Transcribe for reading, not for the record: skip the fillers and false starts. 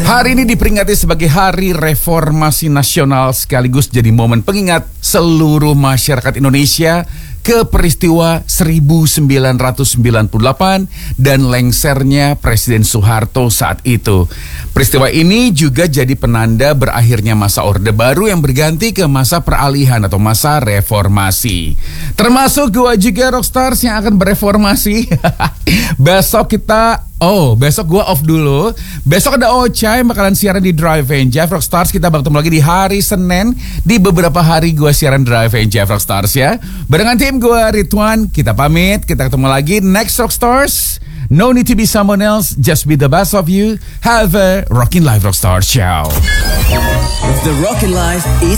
Hari ini diperingati sebagai Hari Reformasi Nasional sekaligus jadi momen pengingat seluruh masyarakat Indonesia ke peristiwa 1998 dan lengsernya Presiden Soeharto saat itu. Peristiwa ini juga jadi penanda berakhirnya masa Orde Baru yang berganti ke masa peralihan atau masa reformasi. Termasuk gua juga Rockstars yang akan bereformasi. Besok gua off dulu. Besok ada Ocha yang bakalan siaran di Drive and Jive Rockstars. Kita bakal ketemu lagi di hari Senin. Di beberapa hari gua siaran Drive and Jive Rockstars ya. Barengan tim gua Ridwan, kita pamit. Kita ketemu lagi next Rockstars. No need to be someone else, just be the best of you. Have a rockin' life Rockstars show. The Rockin' Life is